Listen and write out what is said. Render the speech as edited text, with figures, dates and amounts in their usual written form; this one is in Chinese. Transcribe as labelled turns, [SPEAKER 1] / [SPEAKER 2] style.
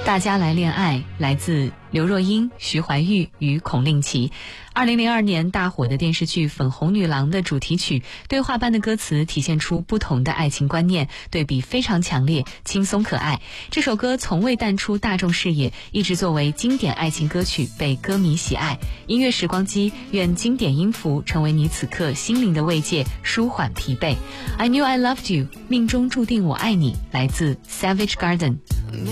[SPEAKER 1] 大家来恋爱来自刘若英、徐怀钰与孔令奇。2002年大火的电视剧《粉红女郎》的主题曲，对话般的歌词体现出不同的爱情观念，对比非常强烈，轻松可爱。这首歌从未淡出大众视野，一直作为经典爱情歌曲被歌迷喜爱。音乐时光机，愿经典音符成为你此刻心灵的慰藉，舒缓疲惫。I knew I loved you， 命中注定我爱你，来自 Savage Garden。